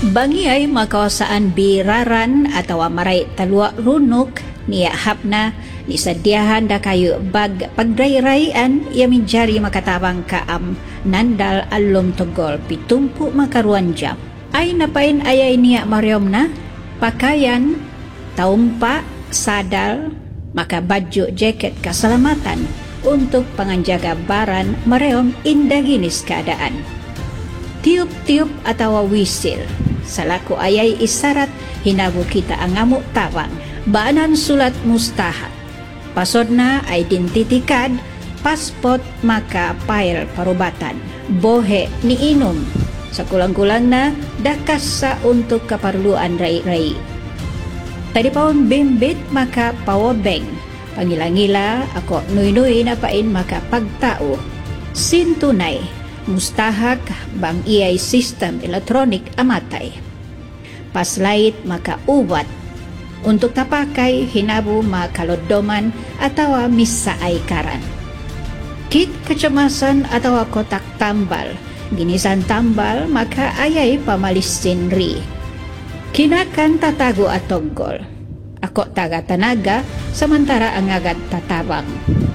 Bangi ay makawasaan biraran atawa maray talwa runok niya hapna ni sadyahan da kayo bag pagdrayrayan yamin jari makatabang kaam nandal alom togol pitumpu makaruan jam. Ay napain ayay niya mariom na pakayan, taumpa, sadal, makabadyo jacket kasalamatan untuk panganjaga baran mareom indaginis keadaan. Tiup-tiup atawa wisil. Salako ayay isarat, hinabo kita ang amok tawang. Baanan sulat mustahat. Pasod na identity card, passport maka file parubatan. Bohe ni inom. Sa kulang-kulang na, dakas sa untuk kaparluan rai-rai. Tadi paon bimbit maka powerbank. Pangilangila ako nuy-nuy na pain maka pagtao. Sintunay. Mustahak bang iyay sistem elektronik amatay. Paslait maka ubat. Untuk tapakai hinabu makalodoman atawa misaay karan. Kit kecemasan atawa kotak tambal. Ginisan tambal maka ayay pamalisin ri. Kinakan tatago at toggol. Ako taga tanaga samantara ang agad tatabang.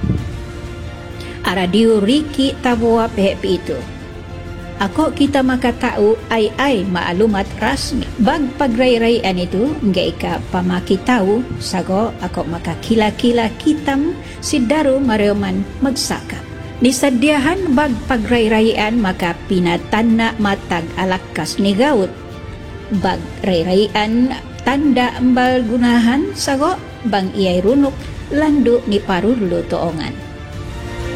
Aradio Riki Tabua PHP itu. Ako kita makatao ay maalumat rasmi. Bag pagrayrayan itu, nga ika pamakitaw, sago ako makakila-kila kitam si Daru Marioman magsakap. Nisadyahan bag pagrayrayan maka pinatana matag alakas ni Gaut. Bag rayrayan tanda ambal gunahan, sago bang iyay runok lando ni parulo toongan.